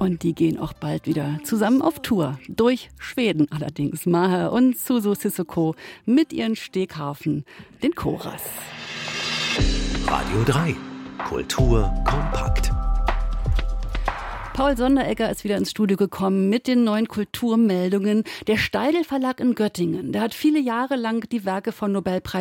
Und die gehen auch bald wieder zusammen auf Tour. Durch Schweden allerdings. Maher und Suso Sissoko mit ihren Steghafen, den Choras. Radio 3. Kultur kompakt. Paul Sonderegger ist wieder ins Studio gekommen mit den neuen Kulturmeldungen. Der Steidl Verlag in Göttingen, der hat viele Jahre lang die Werke von Nobelpreis